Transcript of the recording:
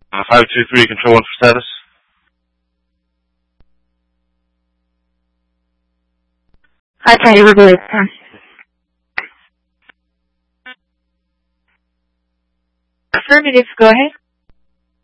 523, control 1 for status. Hi, Patty, we're good. Affirmative, go ahead.